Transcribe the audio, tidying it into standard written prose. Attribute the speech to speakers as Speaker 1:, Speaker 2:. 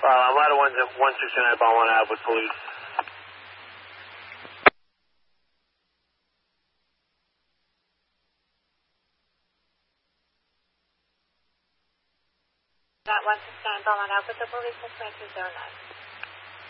Speaker 1: I'm out of 169 Belmont Ave with police.
Speaker 2: At 169 Belmont Ave with the police, 69209.